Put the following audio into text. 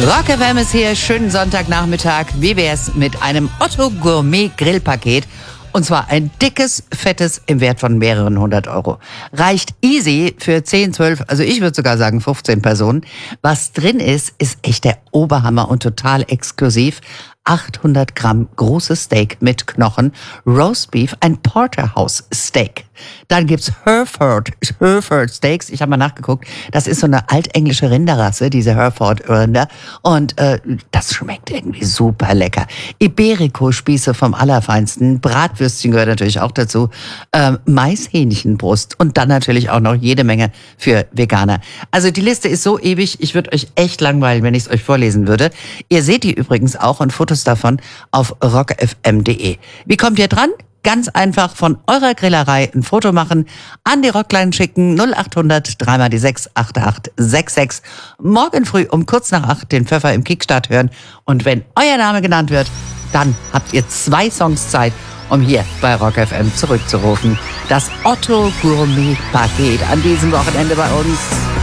Rock FM ist hier, schönen Sonntagnachmittag. Wie wär's mit einem Otto Gourmet Grillpaket? Und zwar ein dickes, fettes im Wert von mehreren 100 Euro. Reicht easy für 10, 12, also ich würde sogar sagen 15 Personen. Was drin ist, ist echt der Oberhammer und total exklusiv. 800 Gramm großes Steak mit Knochen, Roastbeef, ein Porterhouse Steak. Dann gibt's Hereford Steaks. Ich habe mal nachgeguckt. Das ist so eine altenglische Rinderrasse, diese Hereford Rinder. Und das schmeckt irgendwie super lecker. Iberico-Spieße vom Allerfeinsten. Bratwürstchen gehört natürlich auch dazu. Maishähnchenbrust. Und dann natürlich auch noch jede Menge für Veganer. Also die Liste ist so ewig, ich würde euch echt langweilen, wenn ich es euch vorlesen würde. Ihr seht die übrigens auch und Fotos davon auf rockfm.de. Wie kommt ihr dran? Ganz einfach von eurer Grillerei ein Foto machen, an die Rockline schicken, 0800 3 die 6 8866. Morgen früh um kurz nach 8 den Pfeffer im Kickstart hören. Und wenn euer Name genannt wird, dann habt ihr 2 Songs Zeit, um hier bei Rock FM zurückzurufen. Das Otto Gourmet Paket an diesem Wochenende bei uns.